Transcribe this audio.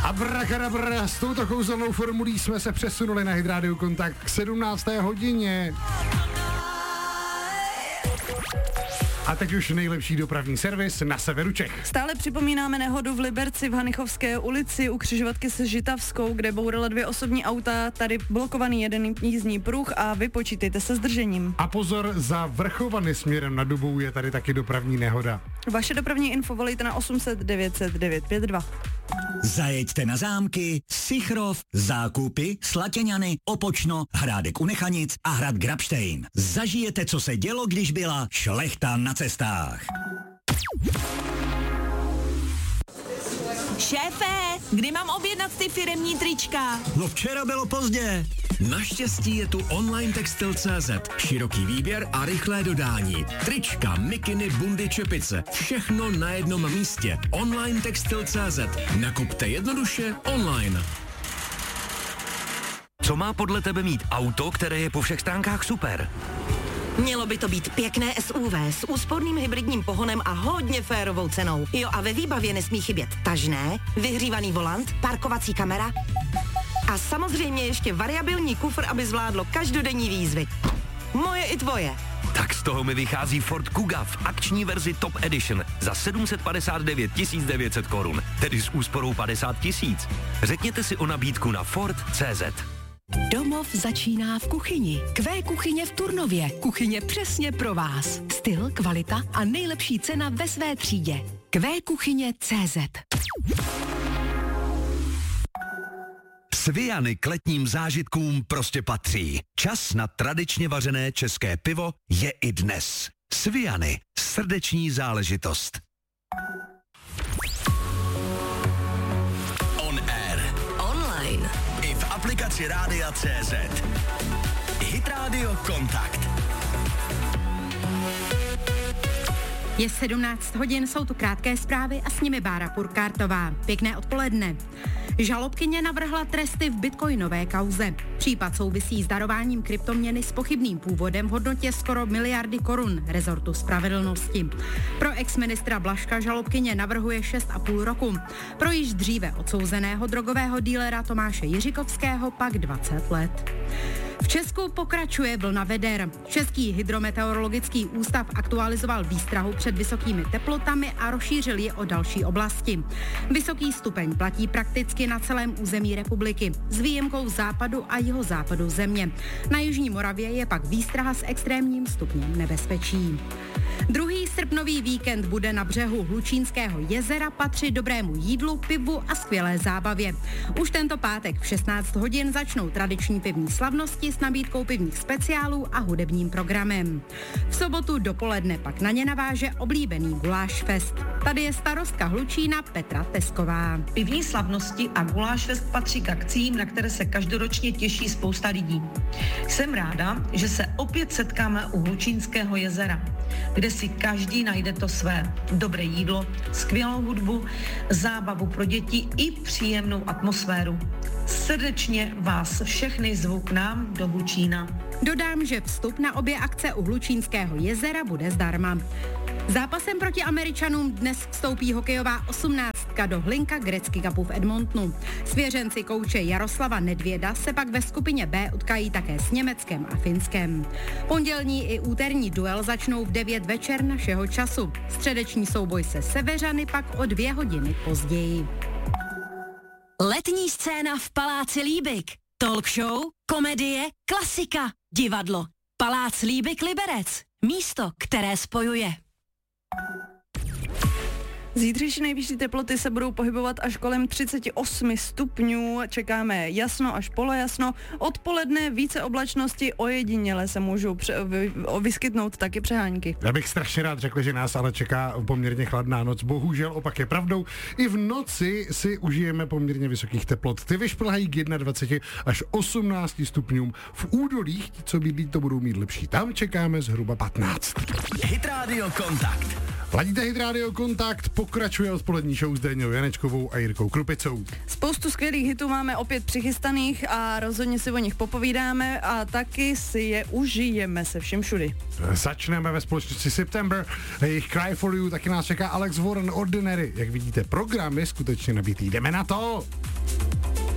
Abrakadabra, s touto kouzelnou formulí jsme se přesunuli na Hit Radio Kontakt k 17. hodině. A teď už nejlepší dopravní servis na severu Čech. Stále připomínáme nehodu v Liberci v Hanichovské ulici u křižovatky se Žitavskou, kde bourala 2 osobní auta, tady blokovaný jeden jízdní pruh a vypočítejte se zdržením. A pozor, za Vrchovany směrem na Dubou je tady taky dopravní nehoda. Vaše dopravní info volejte na 800 900 952. Zajeďte na zámky, Sichrov, Zákupy, Slatěňany, Opočno, Hrádek u Nechanic a hrad Grabštejn. Zažijete, co se dělo, když byla šlechta na cestách. Šéfe, kdy mám objednat ty firemní trička? No včera bylo pozdě. Naštěstí je tu online textil.cz. Široký výběr a rychlé dodání. Trička, mikiny, bundy, čepice. Všechno na jednom místě. Online textil.cz. Nakupte jednoduše online. Co má podle tebe mít auto, které je po všech stránkách super? Mělo by to být pěkné SUV s úsporným hybridním pohonem a hodně férovou cenou. Jo, a ve výbavě nesmí chybět tažné, vyhřívaný volant, parkovací kamera a samozřejmě ještě variabilní kufr, aby zvládlo každodenní výzvy. Moje i tvoje. Tak z toho mi vychází Ford Kuga v akční verzi Top Edition za 759 900 korun, tedy s úsporou 50 000. Řekněte si o nabídku na Ford.cz. Domov začíná v kuchyni. Kuchyně v Turnově. Kuchyně přesně pro vás. Styl, kvalita a nejlepší cena ve své třídě. Kuchyně.cz. Sviany k letním zážitkům prostě patří. Čas na tradičně vařené české pivo je i dnes. Sviany. Srdeční záležitost. On air. Online. I v aplikaci Rádia.cz. Hit Radio Kontakt. Je 17 hodin, jsou tu krátké zprávy a s nimi Bára Purkártová. Pěkné odpoledne. Žalobkyně navrhla tresty v bitcoinové kauze. Případ souvisí s darováním kryptoměny s pochybným původem v hodnotě skoro miliardy korun rezortu spravedlnosti. Pro exministra Blažka žalobkyně navrhuje 6,5 roku. Pro již dříve odsouzeného drogového dílera Tomáše Jiřikovského pak 20 let. V Česku pokračuje vlna veder. Český hydrometeorologický ústav aktualizoval výstrahu před vysokými teplotami a rozšířil ji o další oblasti. Vysoký stupeň platí prakticky na celém území republiky, s výjimkou západu a jihozápadu země. Na jižní Moravě je pak výstraha s extrémním stupněm nebezpečí. Druhý srpnový víkend bude na břehu Hlučínského jezera patřit dobrému jídlu, pivu a skvělé zábavě. Už tento pátek v 16 hodin začnou tradiční pivní slavnosti s nabídkou pivních speciálů a hudebním programem. V sobotu dopoledne pak na ně naváže oblíbený guláš fest. Tady je starostka Hlučína Petra Tesková. Pivní slavnosti a guláš fest patří k akcím, na které se každoročně těší spousta lidí. Jsem ráda, že se opět setkáme u Hlučínského jezera, kde si každý najde to své. Dobré jídlo, skvělou hudbu, zábavu pro děti i příjemnou atmosféru. Srdečně vás všechny zvu k nám do Hlučína. Dodám, že vstup na obě akce u Hlučínského jezera bude zdarma. Zápasem proti Američanům dnes vstoupí hokejová 18 do Hlinka Gretzky Cupu v Edmontonu. Svěřenci kouče Jaroslava Nedvěda se pak ve skupině B utkají také s Německem a Finskem. Pondělní i úterní duel začnou v 9 večer našeho času. Středeční souboj se Severany pak o 2 hodiny později. Letní scéna v Paláci Líbik. Talk show, komedie, klasika, divadlo. Palác Líbik Liberec. Místo, které spojuje. Zítřejší nejvyšší teploty se budou pohybovat až kolem 38 stupňů, čekáme jasno až polojasno, odpoledne více oblačnosti, ojediněle se můžou vyskytnout taky přehánky. Já bych strašně rád řekl, že nás ale čeká poměrně chladná noc, bohužel opak je pravdou. I v noci si užijeme poměrně vysokých teplot. Ty vyšplhají k 21 až 18 stupňům. V údolích, ti, co bydlí, to budou mít lepší. Tam čekáme zhruba 15. Hit Radio Kontakt. Ladíte Hit Radio Kontakt, pokračuje odpolední show s Déňou Janečkovou a Jirkou Krupicou. Spoustu skvělých hitů máme opět přichystaných a rozhodně si o nich popovídáme a taky si je užijeme se všem všudy. Začneme ve společnosti September, jejich Cry for You, taky nás čeká Alex Warren Ordinary. Jak vidíte, program je skutečně nabitý. Jdeme na to!